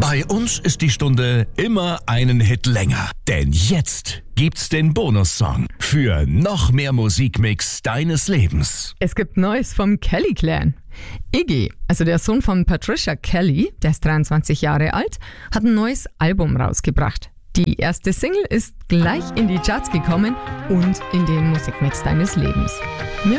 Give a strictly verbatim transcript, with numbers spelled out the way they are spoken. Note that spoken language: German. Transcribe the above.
Bei uns ist die Stunde immer einen Hit länger. Denn jetzt gibt's den Bonussong für noch mehr Musikmix deines Lebens. Es gibt Neues vom Kelly Clan. Iggy, also der Sohn von Patricia Kelly, der ist dreiundzwanzig Jahre alt, hat ein neues Album rausgebracht. Die erste Single ist gleich in die Charts gekommen und in den Musikmix deines Lebens.